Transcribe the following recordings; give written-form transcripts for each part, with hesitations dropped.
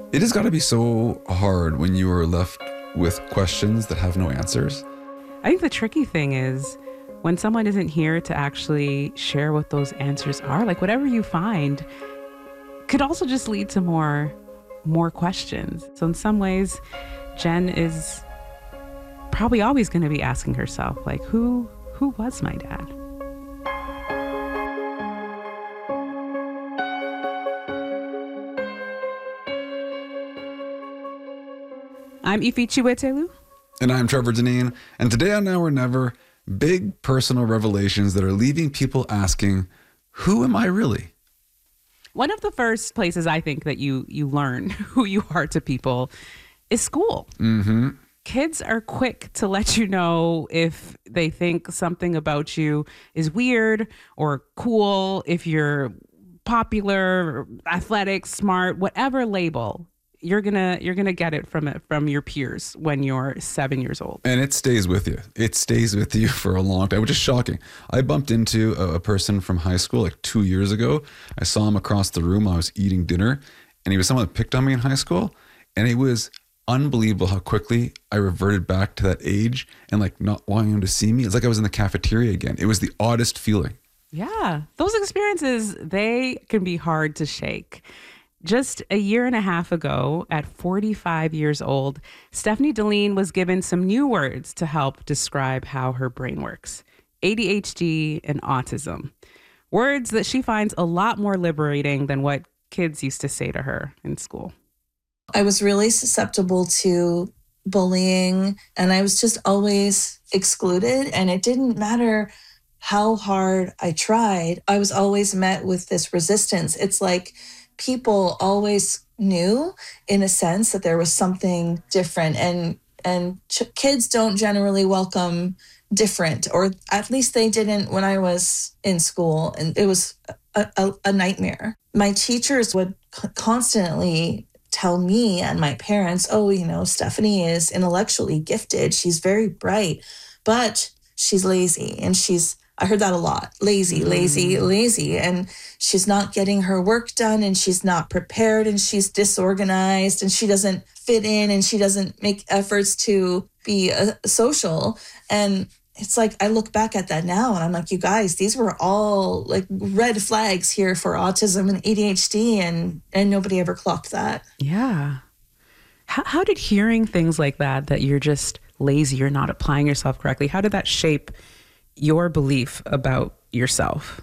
It has got to be so hard when you are left with questions that have no answers. I think the tricky thing is when someone isn't here to actually share what those answers are, like whatever you find could also just lead to more questions. So in some ways, Jen is probably always going to be asking herself, like, who was my dad? I'm Ifi Chiwetelu. And I'm Trevor Deneen. And today on Now or Never, big personal revelations that are leaving people asking, who am I really? One of the first places I think that you learn who you are to people is school. Mm-hmm. Kids are quick to let you know if they think something about you is weird or cool, if you're popular, athletic, smart, whatever label. You're gonna get it from your peers when you're 7 years old. And it stays with you. It stays with you for a long time, which is shocking. I bumped into a person from high school like 2 years ago. I saw him across the room. I was eating dinner, and he was someone that picked on me in high school. And it was unbelievable how quickly I reverted back to that age and like not wanting him to see me. It's like I was in the cafeteria again. It was the oddest feeling. Yeah, those experiences, they can be hard to shake. Just a year and a half ago, at 45 years old, Stephanie Deline was given some new words to help describe how her brain works: ADHD and autism. Words that she finds a lot more liberating than what kids used to say to her in school. I was really susceptible to bullying, and I was just always excluded, and it didn't matter how hard I tried. I was always met with this resistance. It's like people always knew, in a sense, that there was something different, and kids don't generally welcome different, or at least they didn't when I was in school, and it was a nightmare. My teachers would constantly tell me and my parents, oh, Stephanie is intellectually gifted, she's very bright, but she's lazy, and I heard that a lot. Lazy. And she's not getting her work done, and she's not prepared, and she's disorganized, and she doesn't fit in, and she doesn't make efforts to be social. And it's like, I look back at that now and I'm like, you guys, these were all like red flags here for autism and ADHD, and nobody ever clocked that. Yeah. How did hearing things like that you're just lazy, you're not applying yourself correctly, how did that shape your belief about yourself?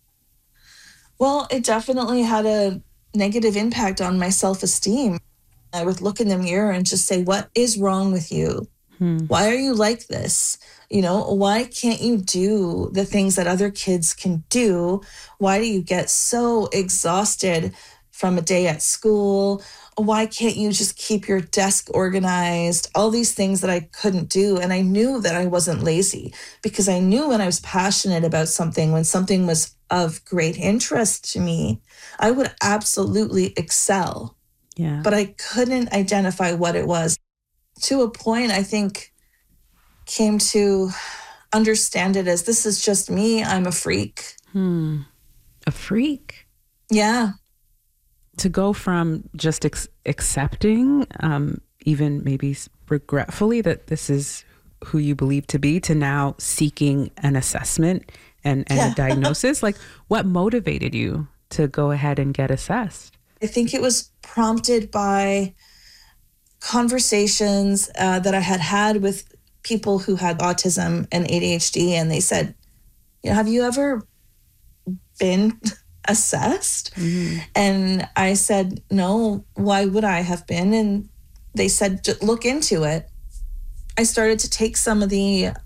Well, it definitely had a negative impact on my self-esteem. I would look in the mirror and just say, what is wrong with you? Why are you like this? Why can't you do the things that other kids can do? Why do you get so exhausted from a day at school? Why can't you just keep your desk organized? All these things that I couldn't do. And I knew that I wasn't lazy, because I knew when I was passionate about something, when something was of great interest to me, I would absolutely excel. Yeah. But I couldn't identify what it was. To a point, I think, came to understand it as, this is just me. I'm a freak. A freak? Yeah. To go from just accepting, even maybe regretfully, that this is who you believe to be, to now seeking an assessment and a diagnosis. Like, what motivated you to go ahead and get assessed? I think it was prompted by conversations that I had with people who had autism and ADHD, and they said, have you ever been assessed? And I said, no, why would I have been? And they said, look into it. I started to take some of the